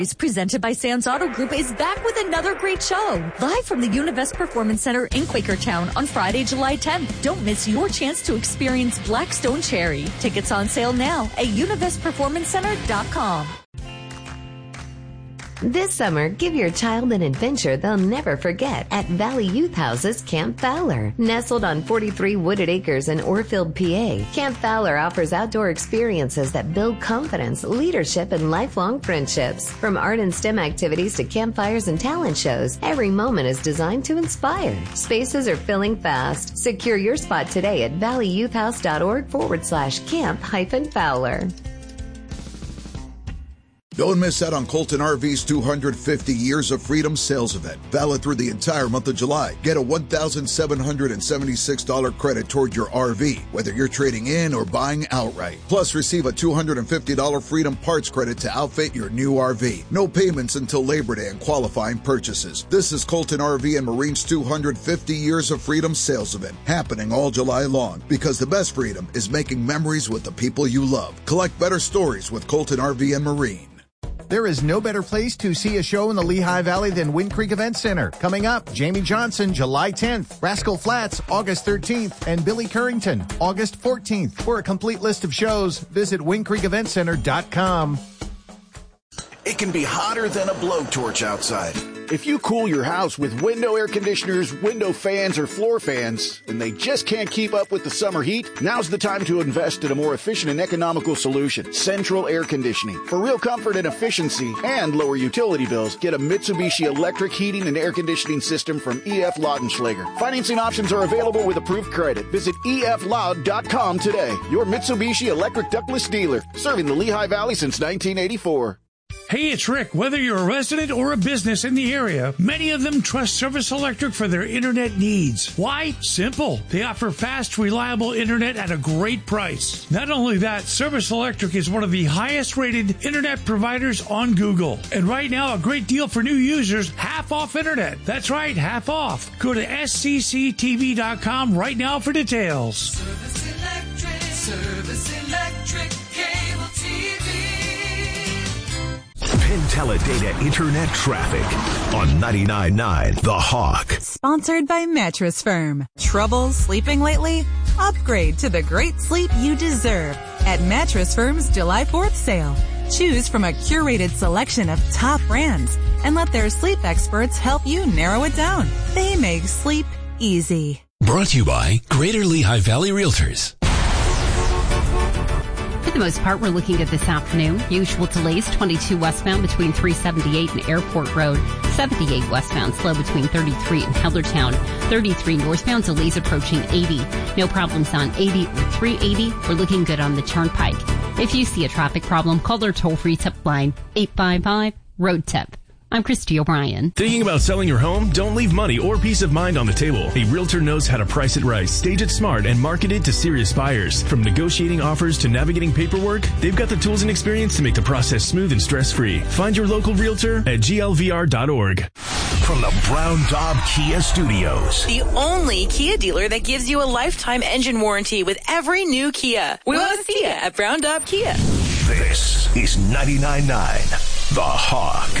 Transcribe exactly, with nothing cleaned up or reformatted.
is presented by Sands Auto Group is back with another great show. Live from the Univest Performance Center in Quakertown on Friday, July tenth. Don't miss your chance to experience Blackstone Cherry. Tickets on sale now at univest performance center dot com. This summer, give your child an adventure they'll never forget at Valley Youth House's Camp Fowler. Nestled on forty-three wooded acres in Orfield, P A, Camp Fowler offers outdoor experiences that build confidence, leadership, and lifelong friendships. From art and STEM activities to campfires and talent shows, every moment is designed to inspire. Spaces are filling fast. Secure your spot today at valleyyouthhouse.org forward slash camp hyphen Fowler. Don't miss out on Colton R V's two hundred fifty Years of Freedom sales event, valid through the entire month of July. Get a one thousand seven hundred seventy-six dollars credit toward your R V, whether you're trading in or buying outright. Plus, receive a two hundred fifty dollars Freedom Parts credit to outfit your new R V. No payments until Labor Day on qualifying purchases. This is Colton R V and Marine's two hundred fifty Years of Freedom sales event, happening all July long, because the best freedom is making memories with the people you love. Collect better stories with Colton R V and Marine. There is no better place to see a show in the Lehigh Valley than Wind Creek Event Center. Coming up, Jamie Johnson, July tenth, Rascal Flatts, August thirteenth, and Billy Currington, August fourteenth. For a complete list of shows, visit wind creek event center dot com. It can be hotter than a blowtorch outside. If you cool your house with window air conditioners, window fans, or floor fans, and they just can't keep up with the summer heat, now's the time to invest in a more efficient and economical solution, Central Air Conditioning. For real comfort and efficiency and lower utility bills, get a Mitsubishi electric heating and air conditioning system from E F Lautenschlager. Financing options are available with approved credit. Visit E F loud dot com today. Your Mitsubishi electric ductless dealer, serving the Lehigh Valley since nineteen eighty-four. Hey, it's Rick. Whether you're a resident or a business in the area, many of them trust Service Electric for their internet needs. Why? Simple. They offer fast, reliable internet at a great price. Not only that, Service Electric is one of the highest rated internet providers on Google. And right now, a great deal for new users, half off internet. That's right, half off. Go to S C C T V dot com right now for details. Service Electric, Service Electric, cable T V. Penteladata Internet Traffic on ninety-nine point nine The Hawk. Sponsored by Mattress Firm. Trouble sleeping lately? Upgrade to the great sleep you deserve at Mattress Firm's July fourth sale. Choose from a curated selection of top brands and let their sleep experts help you narrow it down. They make sleep easy. Brought to you by Greater Lehigh Valley Realtors. For the most part, we're looking at this afternoon. Usual delays, twenty-two westbound between three seventy-eight and Airport Road, seventy-eight westbound, slow between thirty-three and Hellertown, thirty-three northbound, delays approaching eighty. No problems on eighty or three eighty. We're looking good on the Turnpike. If you see a traffic problem, call our toll-free tip line, eight five five, road tip. I'm Christy O'Brien. Thinking about selling your home? Don't leave money or peace of mind on the table. A realtor knows how to price it right, stage it smart, and market it to serious buyers. From negotiating offers to navigating paperwork, they've got the tools and experience to make the process smooth and stress-free. Find your local realtor at G L V R dot org. From the Brown Daub Kia Studios. The only Kia dealer that gives you a lifetime engine warranty with every new Kia. We want to see you at Brown Daub Kia. This is ninety-nine point nine The Hawk.